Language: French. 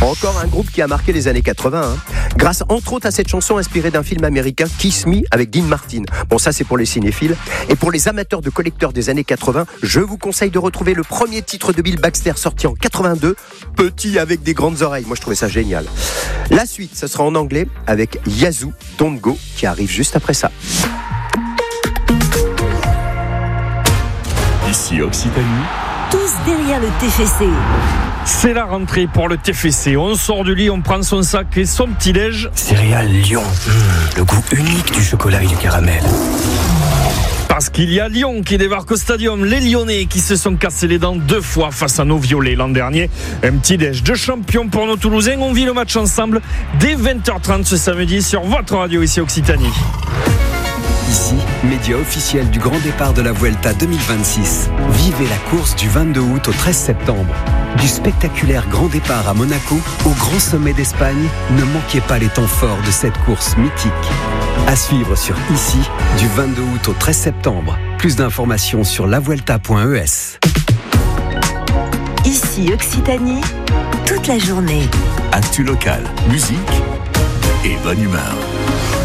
Encore un groupe qui a marqué les années 80, grâce entre autres à cette chanson inspirée d'un film américain, Kiss Me, avec Dean Martin. Bon, ça c'est pour les cinéphiles. Et pour les amateurs de collecteurs des années 80, je vous conseille de retrouver le premier titre de Bill Baxter sorti en 82, Petit avec des grandes oreilles. Moi je trouvais ça génial. La suite, ce sera en anglais avec Yazoo, Don't Go, qui arrive juste après ça. Ici Occitanie. Tous derrière le TFC. C'est la rentrée pour le TFC. On sort du lit, on prend son sac et son petit-déj. Céréales Lyon. Le goût unique du chocolat et du caramel. Parce qu'il y a Lyon qui débarque au stadium. Les Lyonnais qui se sont cassés les dents 2 fois face à nos violets l'an dernier. Un petit déj de champion pour nos Toulousains. On vit le match ensemble dès 20h30 ce samedi sur votre radio ici Occitanie. Ici, média officiel du grand départ de la Vuelta 2026. Vivez la course du 22 août au 13 septembre. Du spectaculaire grand départ à Monaco au grand sommet d'Espagne, ne manquez pas les temps forts de cette course mythique. À suivre sur Ici, du 22 août au 13 septembre. Plus d'informations sur lavuelta.es. Ici Occitanie, toute la journée. Actu local, musique et bonne humeur.